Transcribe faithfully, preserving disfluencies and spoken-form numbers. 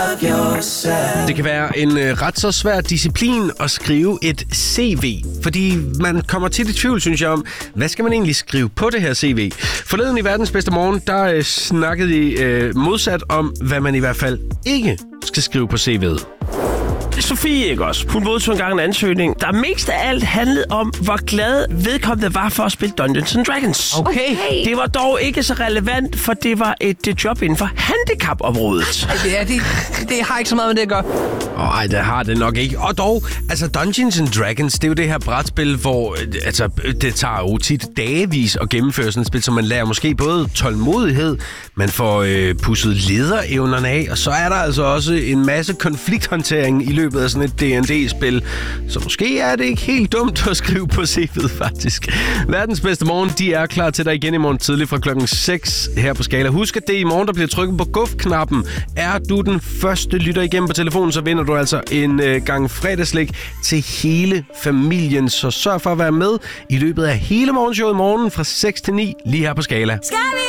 Det kan være en øh, ret så svær disciplin at skrive et C V, fordi man kommer tit i tvivl, synes jeg, om, hvad skal man egentlig skrive på det her C V? Forleden i Verdens Bedste Morgen, der øh, snakkede de øh, modsat om, hvad man i hvert fald ikke skal skrive på C V'et. Sofie, ikke også? Hun modtog engang en ansøgning, der mest af alt handlede om, hvor glad vedkommende var for at spille Dungeons and Dragons. Okay. Det var dog ikke så relevant, for det var et, et job inden for handicapområdet. Ja, det, det har ikke så meget med det at gøre. Nej, det har det nok ikke. Og dog, altså Dungeons and Dragons, det er jo det her brætspil, hvor altså, det tager jo tit dagevis at gennemføre sådan et spil, så man lærer måske både tålmodighed, man får øh, pusset lederevnerne af, og så er der altså også en masse konflikthåndtering i løbet af sådan et D and D-spil. Så måske er det ikke helt dumt at skrive på C V'et, faktisk. Verdens Bedste Morgen, de er klar til dig igen i morgen tidlig fra klokken seks her på Skala. Husk, at det er i morgen, der bliver trykket på guf-knappen. Er du den første lytter igennem på telefonen, så vinder du altså en øh, gang fredagslik til hele familien. Så sørg for at være med i løbet af hele morgenshowet i morgen fra seks til ni lige her på Skala.